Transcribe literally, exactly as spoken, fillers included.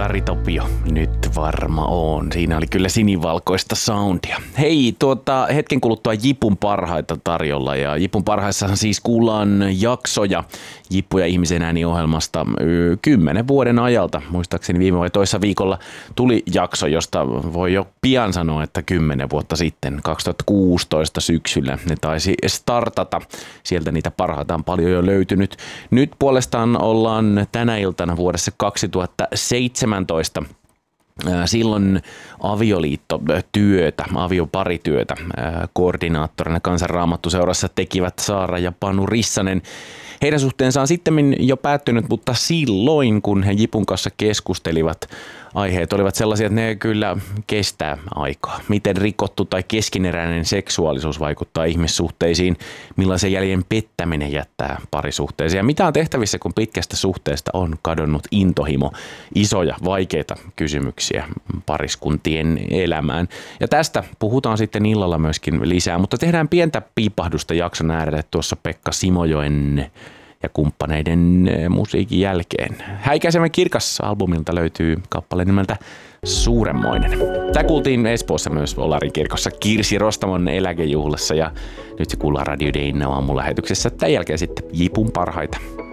Jari Tapio, nyt varma on. Siinä oli kyllä sinivalkoista soundia. Hei, tuota, hetken kuluttua Jipun parhaita tarjolla. Ja Jipun parhaissahan siis kuullaan jaksoja Jippu ja ihmisen ääni -ohjelmasta kymmenen vuoden ajalta. Muistaakseni viime vai toissa viikolla tuli jakso, josta voi jo pian sanoa, että kymmenen vuotta sitten, kaksituhattakuusitoista syksyllä ne taisi startata. Sieltä niitä parhaita on paljon jo löytynyt. Nyt puolestaan ollaan tänä iltana vuodessa kaksituhattaseitsemäntoista. Silloin avioliittotyötä, avioparityötä koordinaattorina Kansanraamattuseurassa tekivät Saara ja Panu Rissanen. Heidän suhteensa on sitten jo päättynyt, mutta silloin, kun he Jipun kanssa keskustelivat, aiheet olivat sellaisia, että ne kyllä kestää aikaa. Miten rikottu tai keskineräinen seksuaalisuus vaikuttaa ihmissuhteisiin, millaisen jäljen pettäminen jättää parisuhteeseen ja mitä on tehtävissä, kun pitkästä suhteesta on kadonnut intohimo. Isoja, vaikeita kysymyksiä pariskuntien elämään. Ja tästä puhutaan sitten illalla myöskin lisää, mutta tehdään pientä piipahdusta jakson äärelle tuossa Pekka Simojoen ja kumppaneiden musiikin jälkeen. Häikäisevän kirkas -albumilta löytyy kappale nimeltä Suuremmoinen. Tämä kuultiin Espoossa myös Olarin kirkossa Kirsi Rostamon eläkejuhlassa ja nyt se kuullaan Radio Dayn aamulähetyksessä. Tämän jälkeen sitten Jipun parhaita.